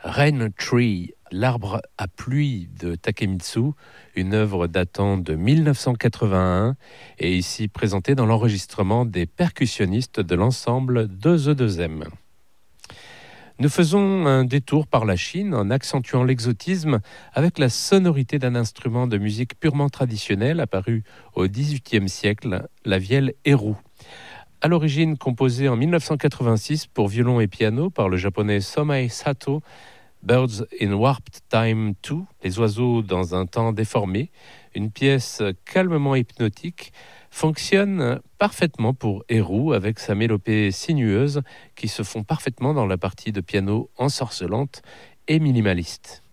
Rain Tree, l'arbre à pluie de Takemitsu, une œuvre datant de 1981 et ici présentée dans l'enregistrement des percussionnistes de l'ensemble 2E2M. Nous faisons un détour par la Chine en accentuant l'exotisme avec la sonorité d'un instrument de musique purement traditionnel apparu au XVIIIe siècle, la vielle erhu. À l'origine composée en 1986 pour violon et piano par le japonais Somei Sato, Birds in Warped Time 2, les oiseaux dans un temps déformé, une pièce calmement hypnotique, fonctionne parfaitement pour erhu avec sa mélopée sinueuse qui se fond parfaitement dans la partie de piano ensorcelante et minimaliste.